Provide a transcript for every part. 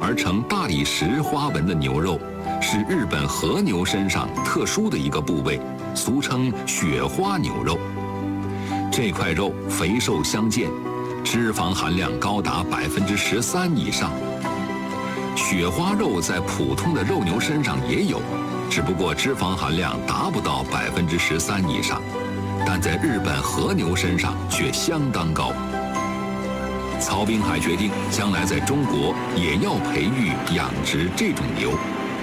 而成大理石花纹的牛肉，是日本和牛身上特殊的一个部位，俗称雪花牛肉。这块肉肥瘦相间，脂肪含量高达13%以上。雪花肉在普通的肉牛身上也有，只不过脂肪含量达不到13%以上，但在日本和牛身上却相当高。曹滨海决定将来在中国也要培育养殖这种牛。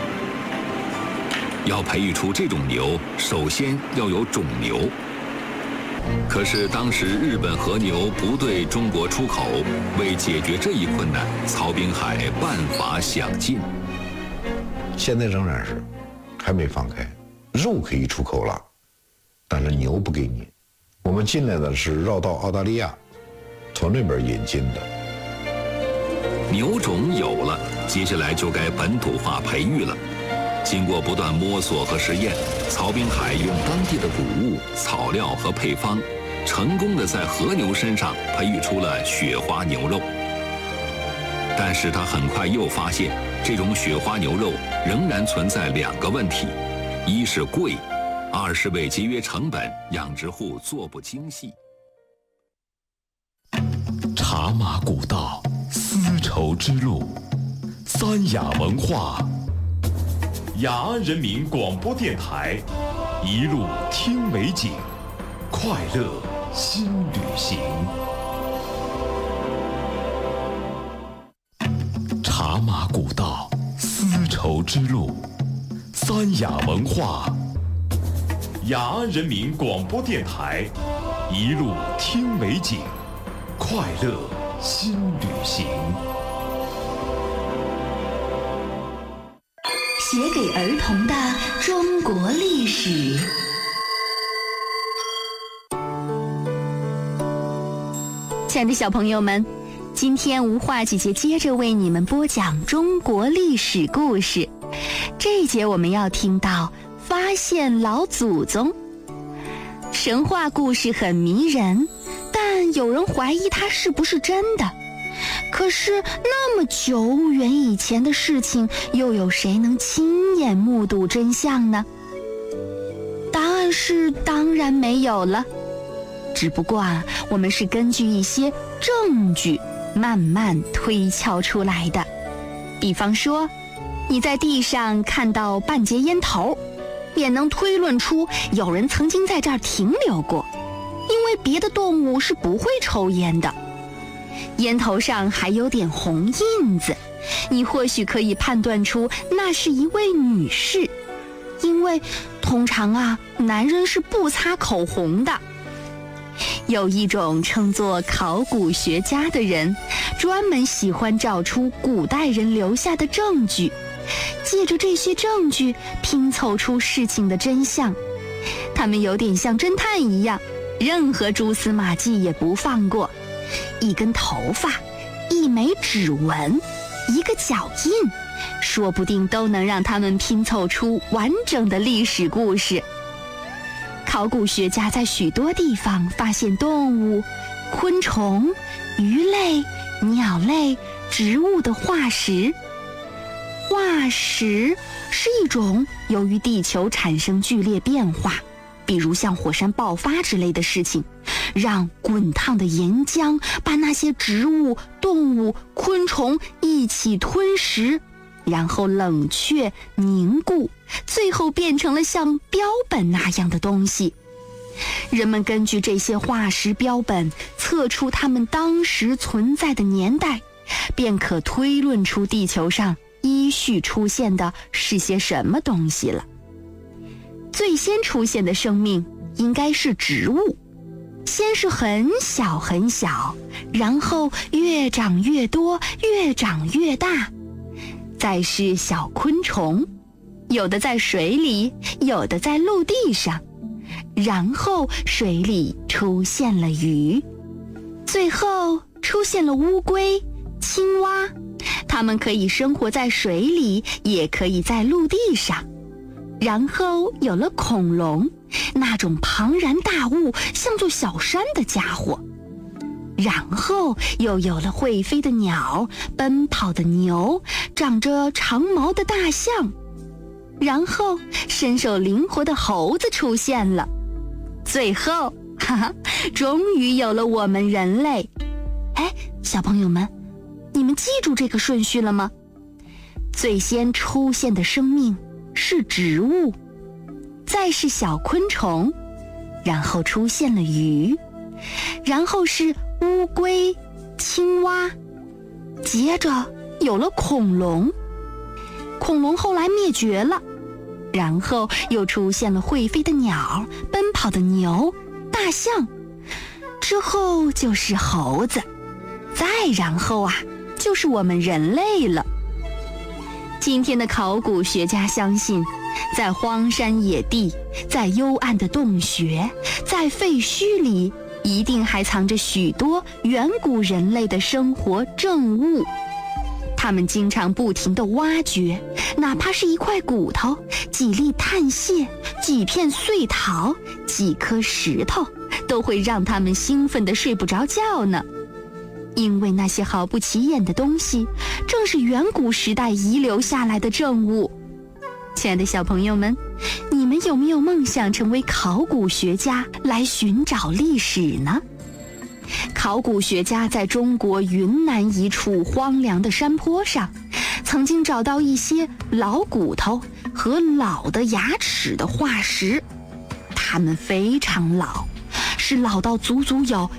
要培育出这种牛，首先要有种牛。可是当时日本和牛不对中国出口，为解决这一困难，曹滨海办法想尽。 现在仍然是还没放开，肉可以出口了，但是牛不给你。我们进来的是绕道澳大利亚，从那边引进的。 牛种有了，接下来就该本土化培育了。经过不断摸索和实验，曹滨海用当地的谷物、草料和配方，成功地在和牛身上培育出了雪花牛肉。但是他很快又发现，这种雪花牛肉仍然存在2个问题：一是贵，二是为节约成本，养殖户做不精细。 茶马古道，丝绸之路，三雅文化。雅安人民广播电台，一路听美景，快乐新旅行。茶马古道，丝绸之路，三雅文化。雅安人民广播电台，一路听美景，快乐新旅行。 写给儿童的中国历史。亲爱的小朋友们，今天吴化姐姐接着为你们播讲中国历史故事。这一节我们要听到发现老祖宗。神话故事很迷人，但有人怀疑它是不是真的。可是那么久远以前的事情，又有谁能亲眼目睹真相呢？答案是当然没有了。只不过我们是根据一些证据慢慢推敲出来的。比方说，你在地上看到半截烟头，也能推论出有人曾经在这儿停留过，因为别的动物是不会抽烟的。烟头上还有点红印子，你或许可以判断出那是一位女士，因为通常男人是不擦口红的。有一种称作考古学家的人，专门喜欢找出古代人留下的证据，借着这些证据拼凑出事情的真相。他们有点像侦探一样，任何蛛丝马迹也不放过。一根头发，一枚指纹，一个脚印，说不定都能让他们拼凑出完整的历史故事。考古学家在许多地方发现动物、昆虫、鱼类、鸟类、植物的化石。化石是一种由于地球产生剧烈变化，比如像火山爆发之类的事情，让滚烫的岩浆把那些植物、动物、昆虫一起吞食，然后冷却凝固，最后变成了像标本那样的东西。人们根据这些化石标本测出它们当时存在的年代，便可推论出地球上依序出现的是些什么东西了。最先出现的生命应该是植物，先是很小很小，然后越长越多，越长越大。再是小昆虫，有的在水里，有的在陆地上，然后水里出现了鱼，最后出现了乌龟、青蛙，它们可以生活在水里，也可以在陆地上。然后有了恐龙，那种庞然大物，像座小山的家伙。 然后又有了会飞的鸟、奔跑的牛、长着长毛的大象，然后身手灵活的猴子出现了，最后，终于有了我们人类。哎，小朋友们，你们记住这个顺序了吗？最先出现的生命是植物，再是小昆虫，然后出现了鱼，然后是乌龟、青蛙，接着有了恐龙。恐龙后来灭绝了，然后又出现了会飞的鸟、奔跑的牛、大象，之后就是猴子，再然后就是我们人类了。今天的考古学家相信，在荒山野地，在幽暗的洞穴，在废墟里，一定还藏着许多远古人类的生活证物。他们经常不停地挖掘，哪怕是一块骨头、几粒碳屑、几片碎陶、几颗石头，都会让他们兴奋得睡不着觉呢。因为那些毫不起眼的东西，正是远古时代遗留下来的证物。亲爱的小朋友们，你们有没有梦想成为考古学家来寻找历史呢？考古学家在中国云南一处荒凉的山坡上，曾经找到一些老骨头和老的牙齿的化石，它们非常老，是老到足足有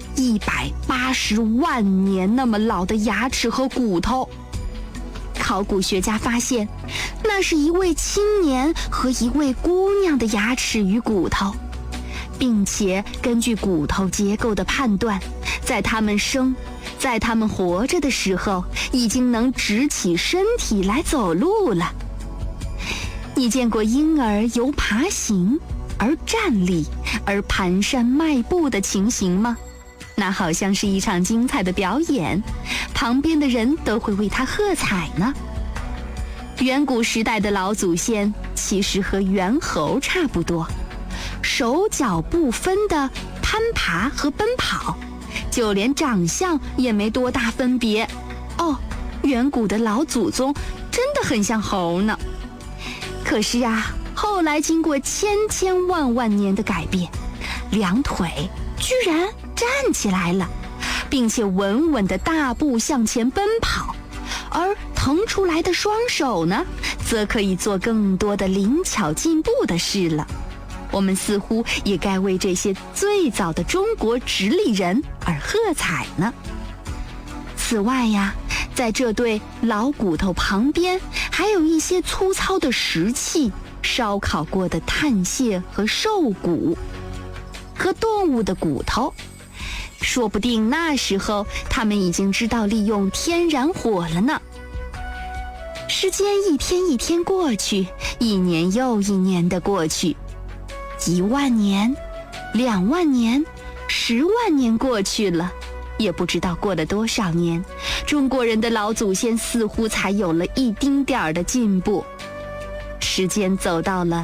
180万年那么老的牙齿和骨头。考古学家发现，那是一位青年和一位姑娘的牙齿与骨头，并且根据骨头结构的判断，在他们活着的时候，已经能直起身体来走路了。你见过婴儿由爬行而站立而蹒跚迈步的情形吗？那好像是一场精彩的表演，旁边的人都会为他喝彩呢。远古时代的老祖先其实和猿猴差不多，手脚不分的攀爬和奔跑，就连长相也没多大分别。远古的老祖宗真的很像猴呢。可是后来经过千万年的改变，两腿居然站起来了，并且稳稳地大步向前奔跑，而腾出来的双手呢，则可以做更多的灵巧进步的事了。我们似乎也该为这些最早的中国直立人而喝彩呢。此外在这对老骨头旁边，还有一些粗糙的石器、烧烤过的碳屑和兽骨，和动物的骨头。说不定那时候他们已经知道利用天然火了呢。时间一天一天过去，一年又一年的过去，1万年、2万年、10万年过去了，也不知道过了多少年，中国人的老祖先似乎才有了一丁点儿的进步。时间走到了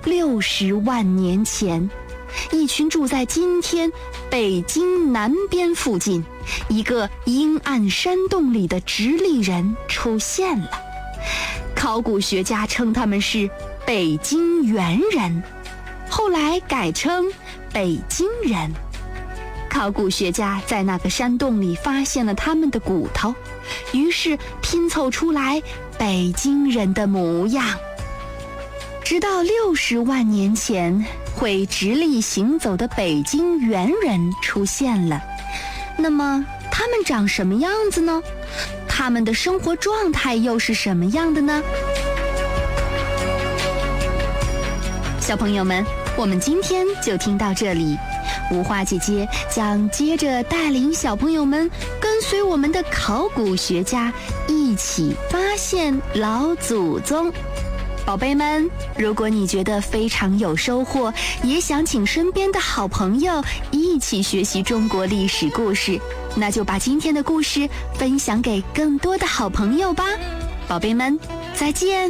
60万年前，一群住在今天北京南边附近一个阴暗山洞里的直立人出现了。考古学家称他们是北京猿人，后来改称北京人。考古学家在那个山洞里发现了他们的骨头，于是拼凑出来北京人的模样。直到60万年前，会直立行走的北京猿人出现了。那么他们长什么样子呢？他们的生活状态又是什么样的呢？小朋友们，我们今天就听到这里。吴花姐姐将接着带领小朋友们跟随我们的考古学家一起发现老祖宗。宝贝们，如果你觉得非常有收获，也想请身边的好朋友一起学习中国历史故事，那就把今天的故事分享给更多的好朋友吧。宝贝们，再见。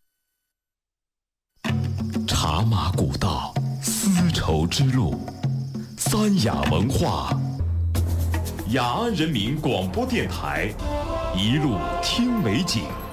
茶马古道，丝绸之路，三雅文化雅安人民广播电台，一路听美景。